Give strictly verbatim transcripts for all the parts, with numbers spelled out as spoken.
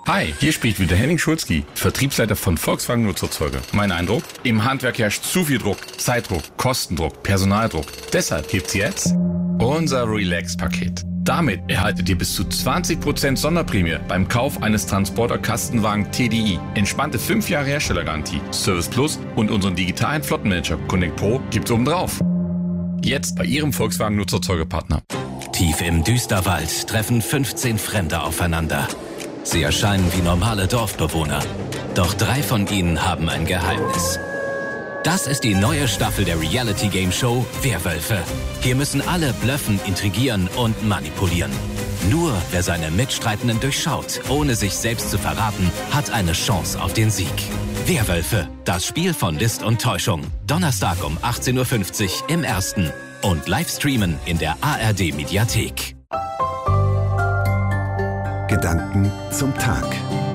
Hi, hier spricht wieder Henning Schulzki, Vertriebsleiter von Volkswagen Nutzerzeuge. Mein Eindruck? Im Handwerk herrscht zu viel Druck. Zeitdruck, Kostendruck, Personaldruck. Deshalb gibt's jetzt unser Relax-Paket. Damit erhaltet ihr bis zu zwanzig Prozent Sonderprämie beim Kauf eines Transporter-Kastenwagen T D I. Entspannte fünf Jahre Herstellergarantie, Service Plus und unseren digitalen Flottenmanager Connect Pro gibt's obendrauf. Jetzt bei Ihrem Volkswagen Nutzerzeuge-Partner. Tief im Düsterwald treffen fünfzehn Fremde aufeinander. Sie erscheinen wie normale Dorfbewohner. Doch drei von ihnen haben ein Geheimnis. Das ist die neue Staffel der Reality-Game-Show Werwölfe. Hier müssen alle blöffen, intrigieren und manipulieren. Nur wer seine Mitstreitenden durchschaut, ohne sich selbst zu verraten, hat eine Chance auf den Sieg. Werwölfe, das Spiel von List und Täuschung. Donnerstag um achtzehn Uhr fünfzig im Ersten. Und Livestreamen in der A R D-Mediathek. Gedanken zum Tag.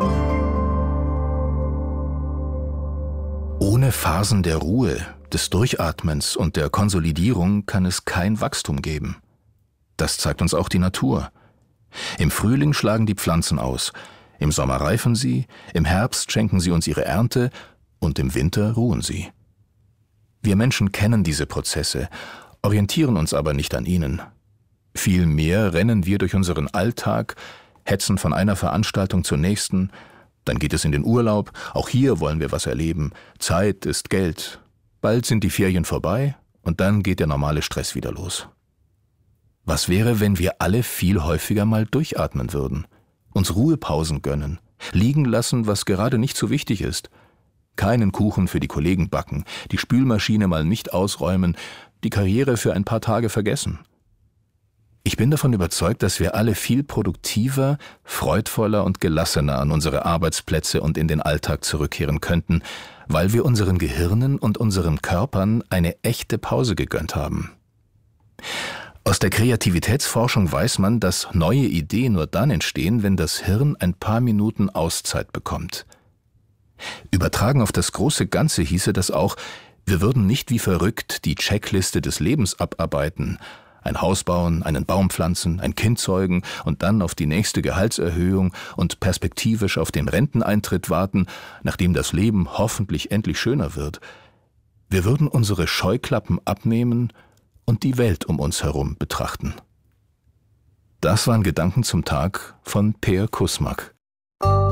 Ohne Phasen der Ruhe, des Durchatmens und der Konsolidierung kann es kein Wachstum geben. Das zeigt uns auch die Natur. Im Frühling schlagen die Pflanzen aus, im Sommer reifen sie, im Herbst schenken sie uns ihre Ernte und im Winter ruhen sie. Wir Menschen kennen diese Prozesse, orientieren uns aber nicht an ihnen. Vielmehr rennen wir durch unseren Alltag, hetzen von einer Veranstaltung zur nächsten, dann geht es in den Urlaub, auch hier wollen wir was erleben. Zeit ist Geld. Bald sind die Ferien vorbei und dann geht der normale Stress wieder los. Was wäre, wenn wir alle viel häufiger mal durchatmen würden, uns Ruhepausen gönnen, liegen lassen, was gerade nicht so wichtig ist, keinen Kuchen für die Kollegen backen, die Spülmaschine mal nicht ausräumen, die Karriere für ein paar Tage vergessen? Ich bin davon überzeugt, dass wir alle viel produktiver, freudvoller und gelassener an unsere Arbeitsplätze und in den Alltag zurückkehren könnten, weil wir unseren Gehirnen und unseren Körpern eine echte Pause gegönnt haben. Aus der Kreativitätsforschung weiß man, dass neue Ideen nur dann entstehen, wenn das Hirn ein paar Minuten Auszeit bekommt. Übertragen auf das große Ganze hieße das auch, wir würden nicht wie verrückt die Checkliste des Lebens abarbeiten, ein Haus bauen, einen Baum pflanzen, ein Kind zeugen und dann auf die nächste Gehaltserhöhung und perspektivisch auf den Renteneintritt warten, nachdem das Leben hoffentlich endlich schöner wird. Wir würden unsere Scheuklappen abnehmen und die Welt um uns herum betrachten. Das waren Gedanken zum Tag von Peer Kusmak.